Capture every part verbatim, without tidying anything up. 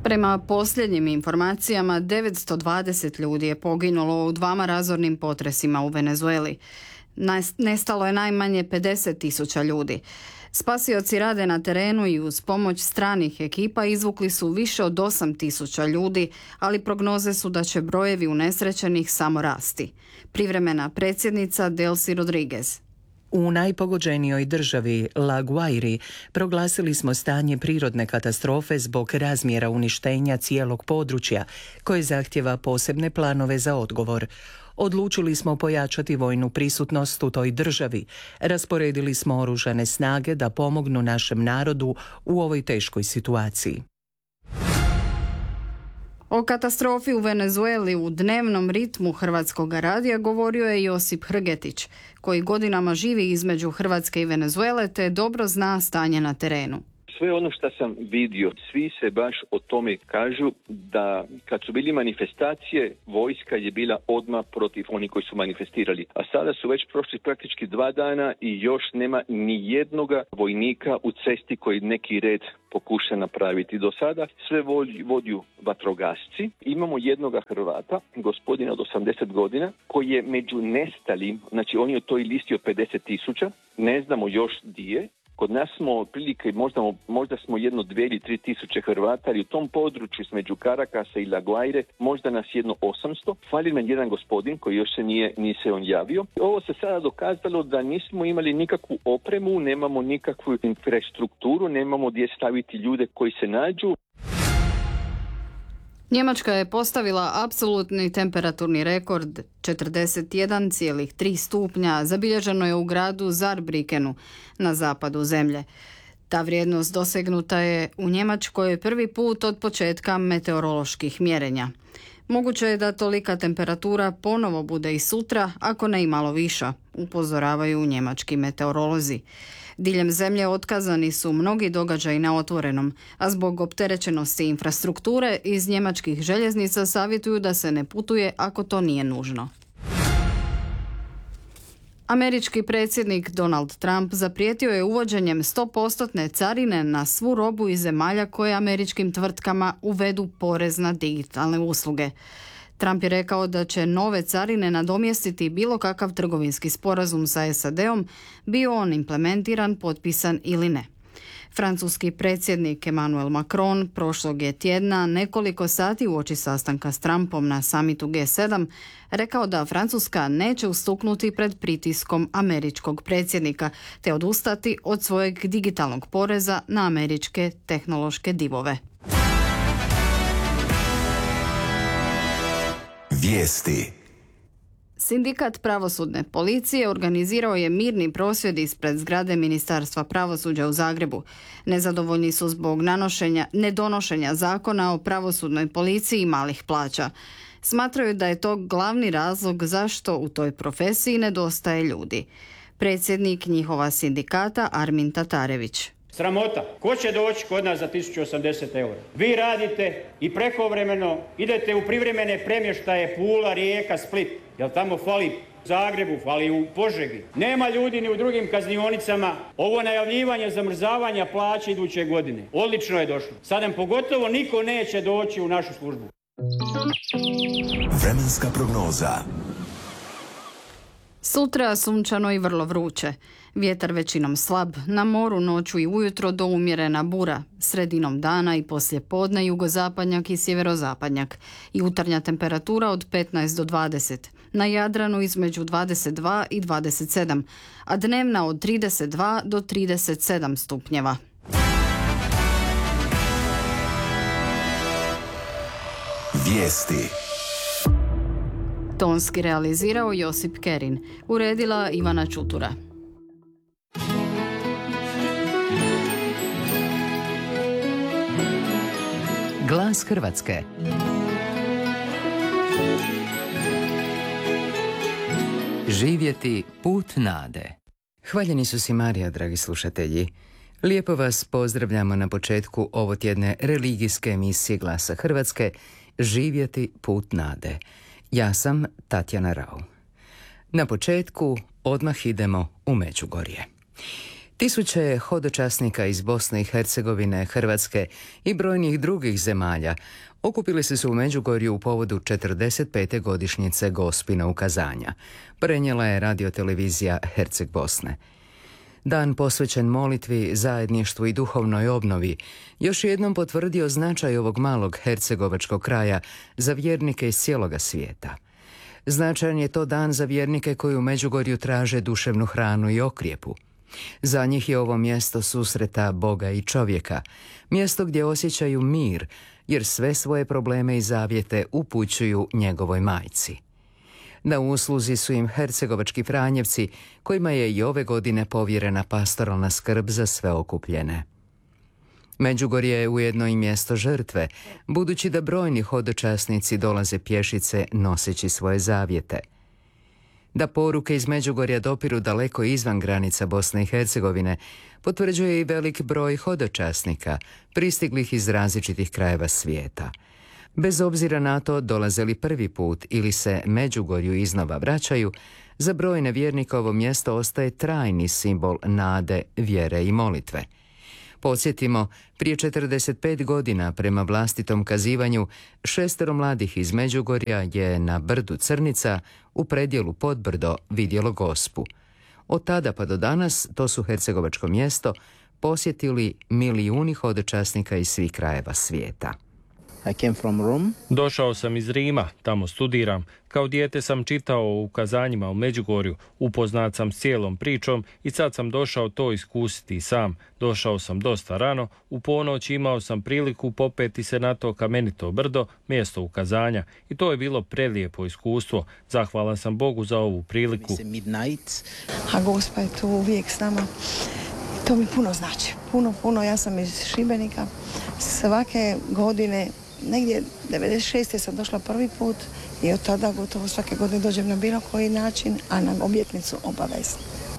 Prema posljednjim informacijama, devetsto dvadeset ljudi je poginulo u dvama razornim potresima u Venezueli. Nestalo je najmanje pedeset tisuća ljudi. Spasioci rade na terenu i uz pomoć stranih ekipa izvukli su više od osam tisuća ljudi, ali prognoze su da će brojevi unesrećenih samo rasti. Privremena predsjednica Delcy Rodriguez. U najpogođenijoj državi La Guairi proglasili smo stanje prirodne katastrofe zbog razmjera uništenja cijelog područja, koje zahtjeva posebne planove za odgovor. Odlučili smo pojačati vojnu prisutnost u toj državi. Rasporedili smo oružane snage da pomognu našem narodu u ovoj teškoj situaciji. O katastrofi u Venezueli u dnevnom ritmu Hrvatskog radija govorio je Josip Hrgetić, koji godinama živi između Hrvatske i Venezuele te dobro zna stanje na terenu. Sve ono što sam vidio, svi se baš o tome kažu da kad su bili manifestacije, vojska je bila odmah protiv onih koji su manifestirali. A sada su već prošli praktički dva dana i još nema ni jednoga vojnika u cesti koji neki red pokuša napraviti. Do sada sve vodiju vatrogasci. Imamo jednoga Hrvata, gospodina od osamdeset godina, koji je među nestalim, znači on je u toj listi od pedeset tisuća, ne znamo još di je. Kod nas smo otprilike, možda, možda smo jedno dvije ili tri tisuće Hrvata, ali u tom području između Karakasa i La Guaire možda nas jedno osamsto. Fali nam jedan gospodin koji još se nije, nije se on javio. Ovo se sada dokazalo da nismo imali nikakvu opremu, nemamo nikakvu infrastrukturu, nemamo gdje staviti ljude koji se nađu. Njemačka je postavila apsolutni temperaturni rekord četrdeset jedan zarez tri stupnja, zabilježeno je u gradu Saarbrückenu na zapadu zemlje. Ta vrijednost dosegnuta je u Njemačkoj prvi put od početka meteoroloških mjerenja. Moguće je da tolika temperatura ponovo bude i sutra, ako ne i malo viša, upozoravaju njemački meteorolozi. Diljem zemlje otkazani su mnogi događaji na otvorenom, a zbog opterećenosti infrastrukture iz njemačkih željeznica savjetuju da se ne putuje ako to nije nužno. Američki predsjednik Donald Trump zaprijetio je uvođenjem sto posto carine na svu robu iz zemalja koje američkim tvrtkama uvedu porez na digitalne usluge. Trump je rekao da će nove carine nadomjestiti bilo kakav trgovinski sporazum sa S A D-om, bio on implementiran, potpisan ili ne. Francuski predsjednik Emmanuel Macron prošlog je tjedna nekoliko sati uoči sastanka s Trumpom na samitu G sedam rekao da Francuska neće ustuknuti pred pritiskom američkog predsjednika te odustati od svojeg digitalnog poreza na američke tehnološke divove. Vijesti. Sindikat pravosudne policije organizirao je mirni prosvjed ispred zgrade Ministarstva pravosuđa u Zagrebu. Nezadovoljni su zbog nanošenja, nedonošenja zakona o pravosudnoj policiji i malih plaća. Smatraju da je to glavni razlog zašto u toj profesiji nedostaje ljudi. Predsjednik njihova sindikata Armin Tatarević. Sramota. Ko će doći kod nas za tisuću osamdeset eura? Vi radite i prekovremeno idete u privremene premještaje Pula, Rijeka, Split. Jel tamo fali u Zagrebu, fali u Požegi. Nema ljudi ni u drugim kaznionicama. Ovo najavljivanje zamrzavanja plaće iduće godine. Odlično je došlo. Sad nam pogotovo niko neće doći u našu službu. Vremenska prognoza. Sutra sunčano i vrlo vruće. Vjetar većinom slab, na moru noću i ujutro do umjerena bura, sredinom dana i poslije podne jugozapadnjak i sjeverozapadnjak. Jutarnja temperatura od petnaest do dvadeset, na Jadranu između dvadeset dva i dvadeset sedam, a dnevna od trideset dva do trideset sedam stupnjeva. Vijesti. Tonski realizirao Josip Kerin, uredila Ivana Čutura. Glas Hrvatske. Živjeti put nade. Hvaljeni su si Marija, dragi slušatelji. Lijepo vas pozdravljamo na početku ovotjedne religijske emisije Glasa Hrvatske Živjeti put nade. Ja sam Tatjana Rau. Na početku odmah idemo u Međugorje. Tisuće hodočasnika iz Bosne i Hercegovine, Hrvatske i brojnih drugih zemalja okupili su se u Međugorju u povodu četrdeset pete godišnjice Gospina ukazanja, prenijela je radiotelevizija Herceg Bosne. Dan posvećen molitvi, zajedništvu i duhovnoj obnovi još jednom potvrdio značaj ovog malog hercegovačkog kraja za vjernike iz cijeloga svijeta. Značajan je to dan za vjernike koji u Međugorju traže duševnu hranu i okrijepu. Za njih je ovo mjesto susreta Boga i čovjeka, mjesto gdje osjećaju mir, jer sve svoje probleme i zavjete upućuju njegovoj majci. Na usluzi su im hercegovački franjevci, kojima je i ove godine povjerena pastoralna skrb za sve okupljene. Međugorje je ujedno i mjesto žrtve, budući da brojni hodočasnici dolaze pješice noseći svoje zavjete. Da poruke iz Međugorja dopiru daleko izvan granica Bosne i Hercegovine, potvrđuje i velik broj hodočasnika, pristiglih iz različitih krajeva svijeta. Bez obzira na to dolaze li prvi put ili se Međugorju iznova vraćaju, za brojne vjernike ovo mjesto ostaje trajni simbol nade, vjere i molitve. Podsjetimo, prije četrdeset pet godina prema vlastitom kazivanju, šestero mladih iz Međugorja je na brdu Crnica u predjelu Podbrdo vidjelo Gospu. Od tada pa do danas to su hercegovačko mjesto posjetili milijuni hodočasnika iz svih krajeva svijeta. I came from Rome. Došao sam iz Rima, tamo studiram. Kao dijete sam čitao o ukazanjima u Međugorju, upoznat sam s cijelom pričom i sad sam došao to iskusiti sam. Došao sam dosta rano, u ponoć imao sam priliku popeti se na to kamenito brdo, mjesto ukazanja, i to je bilo prelijepo iskustvo. Zahvalan sam Bogu za ovu priliku. A Gospa je tu uvijek s nama. To mi puno znači. Puno, puno. Ja sam iz Šibenika. Svake godine, negdje devedeset šeste sam došla prvi put i od tada gotovo svake godine dođem na bilo koji način, a na obljetnicu obavezno.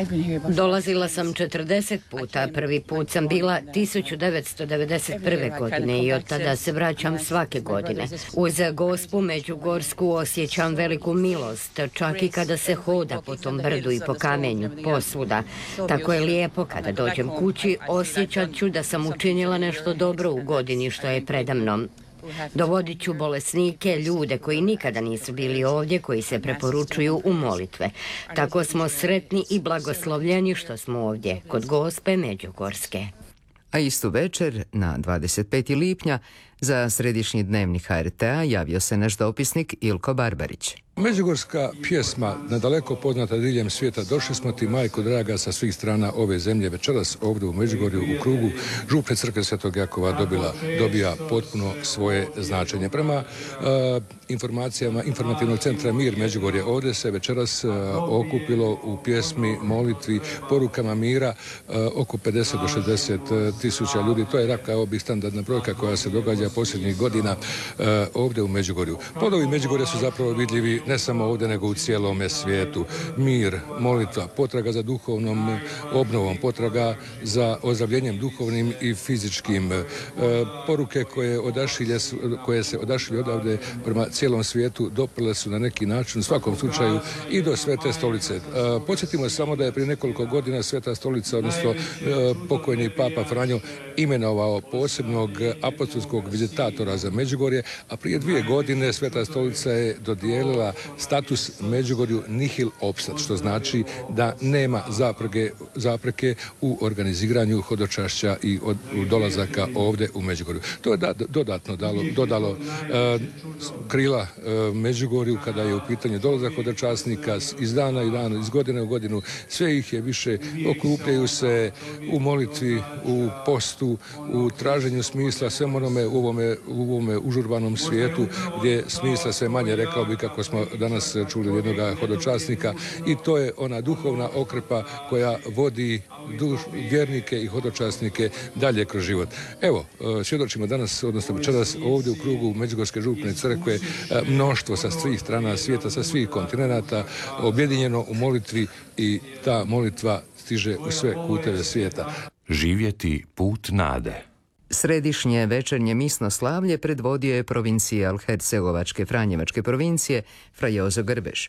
Dolazila sam četrdeset puta, prvi put sam bila tisuću devetsto devedeset prve. godine i od tada se vraćam svake godine. Uz Gospu Međugorsku osjećam veliku milost, čak i kada se hoda po tom brdu i po kamenju, posvuda. Tako je lijepo kada dođem kući, osjećat ću da sam učinila nešto dobro u godini što je predamnom. Dovodit ću bolesnike, ljude koji nikada nisu bili ovdje, koji se preporučuju u molitve. Tako smo sretni i blagoslovljeni što smo ovdje, kod Gospe Međugorske. A istu večer, na dvadeset peti lipnja, za središnji dnevnik H R T-a javio se naš dopisnik Ilko Barbarić. Međugorska pjesma, nadaleko poznata diljem svijeta, došli smo ti, majko draga, sa svih strana ove zemlje. Večeras ovdje u Međugorju u krugu župne crkve Svetog Jakova dobila, dobija potpuno svoje značenje. Prema uh, informacijama informativnog centra Mir Međugorje, ovdje se večeras uh, okupilo u pjesmi, molitvi, porukama mira uh, oko pedeset do šezdeset tisuća ljudi. To je, rekao bih, standardna brojka koja se događa posljednjih godina uh, ovdje u Međugorju. Plodovi Međugorja su zapravo vidljivi ne samo ovdje, nego u cijelome svijetu. Mir, molitva, potraga za duhovnom obnovom, potraga za ozdravljenjem duhovnim i fizičkim. E, poruke koje, odašilje, koje se odašilje odavde prema cijelom svijetu doprle su na neki način, u svakom slučaju, i do Svete stolice. E, podsjetimo samo da je prije nekoliko godina Sveta stolica, odnosno e, pokojni Papa Franjo, imenovao posebnog apostolskog vizitatora za Međugorje, a prije dvije godine Sveta stolica je dodijelila status Međugorju nihil obstat, što znači da nema zapreke, zapreke u organiziranju hodočašća i od, u dolazaka ovdje u Međugorju. To je da, dodatno dalo, dodalo e, krila e, Međugorju kada je u pitanju dolazak hodočasnika iz dana i dana, iz godine u godinu. Sve ih je više, okupljaju se u molitvi, u postu, u traženju smisla, sve onome u ovome, u ovome užurbanom svijetu gdje smisla sve manje, rekao bi, kako smo danas čuli jednog hodočasnika, i to je ona duhovna okrepa koja vodi duš, vjernike i hodočasnike dalje kroz život. Evo, svjedočimo danas, odnosno večeras ovdje u krugu Međugorske župne crkve, mnoštvo sa svih strana svijeta, sa svih kontinenata, objedinjeno u molitvi, i ta molitva stiže u sve kuteve svijeta. Živjeti put nade. Središnje večernje misno slavlje predvodio je provincijal Hercegovačke Franjevačke provincije Fra Jozo Grbeš.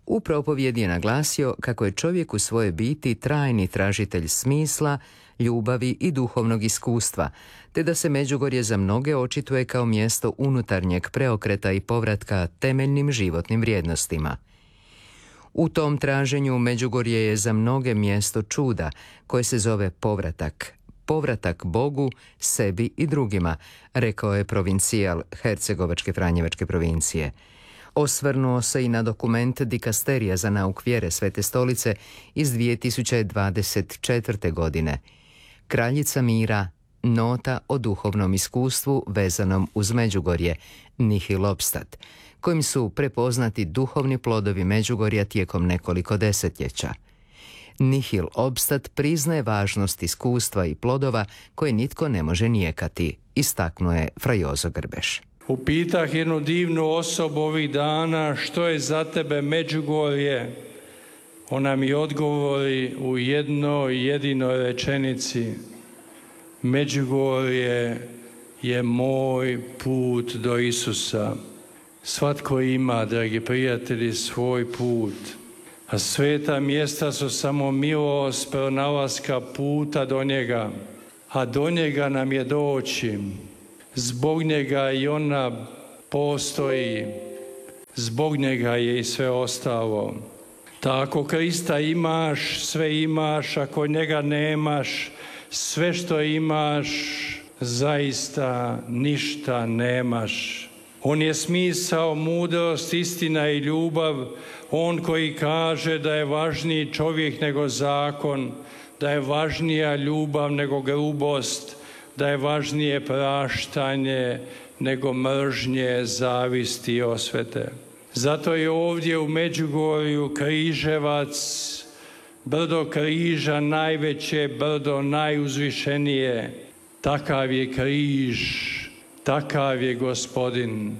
U propovjedi je naglasio kako je čovjek u svojoj biti trajni tražitelj smisla, ljubavi i duhovnog iskustva, te da se Međugorje za mnoge očituje kao mjesto unutarnjeg preokreta i povratka temeljnim životnim vrijednostima. U tom traženju Međugorje je za mnoge mjesto čuda koje se zove povratak. Povratak Bogu, sebi i drugima, rekao je provincijal Hercegovačke Franjevačke provincije. Osvrnuo se i na dokument Dikasterija za nauk vjere Svete stolice iz dvije tisuće dvadeset četvrte. godine. Kraljica mira, nota o duhovnom iskustvu vezanom uz Međugorje, Nihil obstat, kojim su prepoznati duhovni plodovi Međugorja tijekom nekoliko desetljeća. Nihil obstat priznaje važnost iskustva i plodova koje nitko ne može nijekati, istaknuo je fra Jozo Grbeš. Upitah jednu divnu osobu ovih dana što je za tebe Međugorje. Ona mi odgovori u jednoj jedinoj rečenici: Međugorje je moj put do Isusa. Svatko ima, dragi prijatelji, svoj put, a sveta mjesta su samo milost pronalaska puta do njega, a do njega nam je doći. Zbog njega i ona postoji, zbog njega je i sve ostalo. Ta ako Krista imaš, sve imaš, ako njega nemaš, sve što imaš, zaista ništa nemaš. On je smisao, mudrost, istina i ljubav. On koji kaže da je važniji čovjek nego zakon, da je važnija ljubav nego grubost, da je važnije praštanje nego mržnje, zavisti i osvete. Zato je ovdje u Međugorju Križevac, brdo križa, najveće brdo, najuzvišenije. Takav je križ, takav je Gospodin,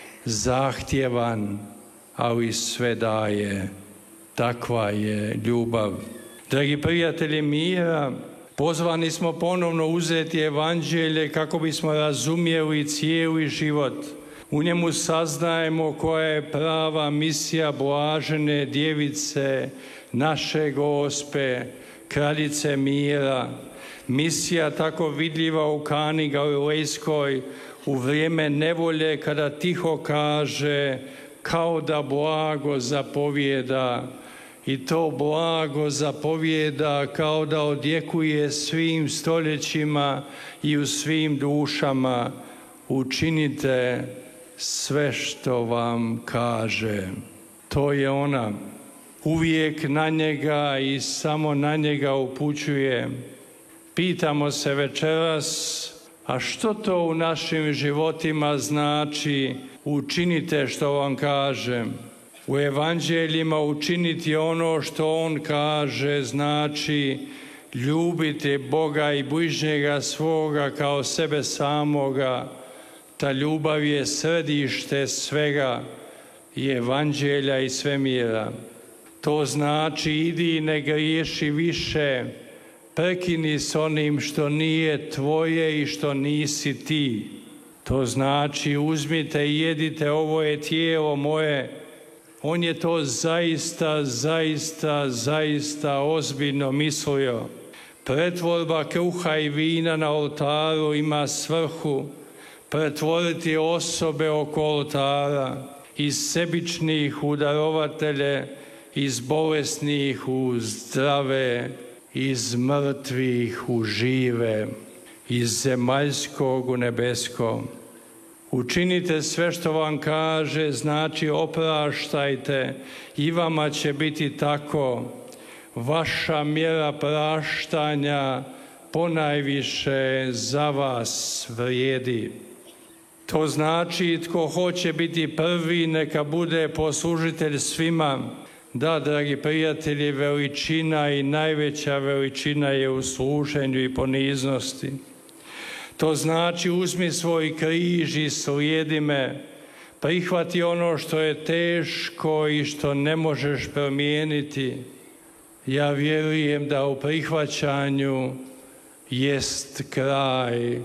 zahtjevan, ali sve daje. Takva je ljubav. Dragi prijatelji mira, pozvani smo ponovno uzeti evanđelje kako bismo razumjeli cijeli život. U njemu saznajemo koja je prava misija blažene djevice, naše Gospe, kraljice mira. Misija tako vidljiva u Kani Galilejskoj u vrijeme nevolje kada tiho kaže kao da blago zapovijeda. I to blago zapovijeda kao da odjekuje svim stoljećima i u svim dušama. Učinite sve što vam kaže. To je ona. Uvijek na njega i samo na njega upućuje. Pitamo se večeras, a što to u našim životima znači učinite što vam kažem? U evanđeljima učiniti ono što on kaže znači ljubiti Boga i bližnjega svoga kao sebe samoga. Ta ljubav je središte svega i evanđelja i svemira. To znači idi i ne griješi više, prekini s onim što nije tvoje i što nisi ti. To znači uzmite i jedite, ovo je tijelo moje. On je to zaista, zaista, zaista ozbiljno mislio. Pretvorba kruha i vina na oltaru ima svrhu pretvoriti osobe oko oltara, iz sebičnih u darovatelje, iz bolesnih u zdrave, iz mrtvih u žive, iz zemaljskog u nebesko. Učinite sve što vam kaže, znači opraštajte, i vama će biti tako. Vaša mjera praštanja ponajviše za vas vrijedi. To znači tko hoće biti prvi, neka bude poslužitelj svima. Da, dragi prijatelji, veličina i najveća veličina je u služenju i poniznosti. To znači uzmi svoj križ i slijedi me. Prihvati ono što je teško i što ne možeš promijeniti. Ja vjerujem da u prihvaćanju jest kraj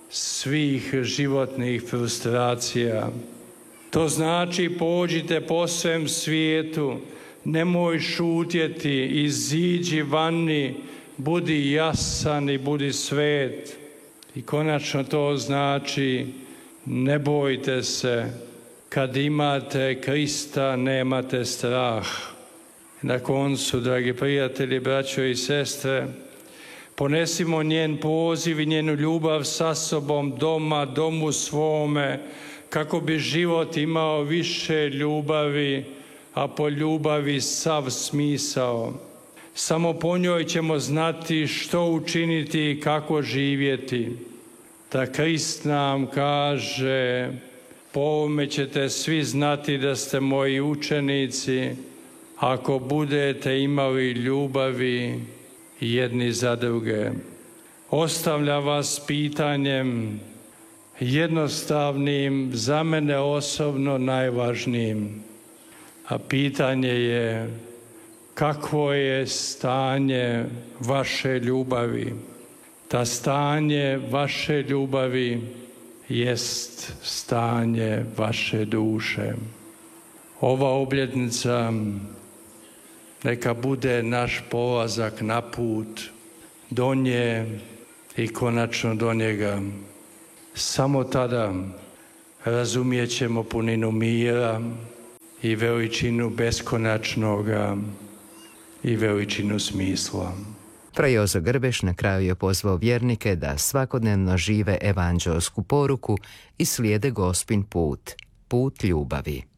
svih životnih frustracija. To znači pođite po svem svijetu, nemoj šutjeti, iziđi vani, budi jasan i budi svet. I konačno to znači, ne bojte se, kad imate Krista, nemate strah. Na koncu, dragi prijatelji, braćo i sestre, ponesimo njen poziv i njenu ljubav sa sobom doma, domu svome, kako bi život imao više ljubavi, a po ljubavi sav smisao. Samo po njoj ćemo znati što učiniti i kako živjeti. Da Krist nam kaže, po ovome ćete svi znati da ste moji učenici, ako budete imali ljubavi jedni za druge. Ostavlja vas pitanjem jednostavnim, za mene osobno najvažnijim. A pitanje je, kakvo je stanje vaše ljubavi? Ta stanje vaše ljubavi jest stanje vaše duše. Ova obljetnica neka bude naš polazak na put do nje i konačno do njega. Samo tada razumijet ćemo puninu mira i veličinu beskonačnoga i veličinu smisla. Fra Jozo Grbeš na kraju je pozvao vjernike da svakodnevno žive evanđelsku poruku i slijede Gospin put, put ljubavi.